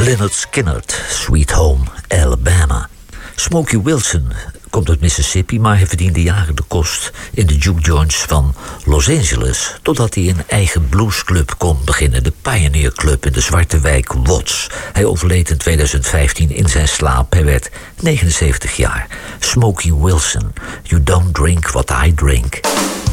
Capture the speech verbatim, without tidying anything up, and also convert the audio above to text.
Lynyrd Skynyrd, Sweet Home Alabama. Smokey Wilson komt uit Mississippi, maar hij verdiende jaren de kost in de juke joints van Los Angeles, totdat hij een eigen bluesclub kon beginnen, de Pioneer Club in de zwarte wijk Watts. Hij overleed in tweeduizend vijftien in zijn slaap. Hij werd negenenzeventig jaar. Smokey Wilson, You Don't Drink What I Drink.